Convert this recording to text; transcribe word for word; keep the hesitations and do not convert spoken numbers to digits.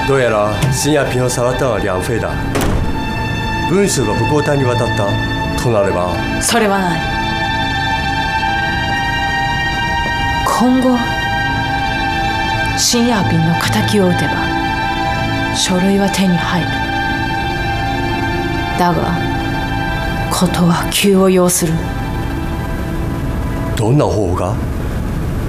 どうやら新薬品を触ったのは梁フェイだ。文書が武功隊に渡ったとなれば、 それはない。今後新薬品の敵を撃てば書類は手に入る。だが事は急を要する。 どんな方法が？